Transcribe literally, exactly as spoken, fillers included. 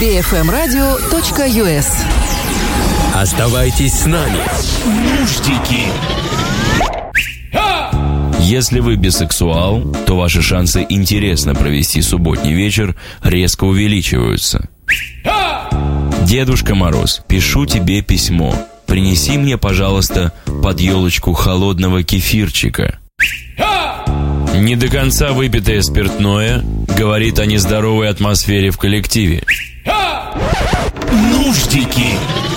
би эф эм радио точка ю эс. Оставайтесь с нами. Нуждики. Если вы бисексуал, то ваши шансы интересно провести субботний вечер резко увеличиваются. Дедушка Мороз, пишу тебе письмо. Принеси мне, пожалуйста, под елочку холодного кефирчика. Не до конца выпитое спиртное говорит о нездоровой атмосфере в коллективе. Нуждики.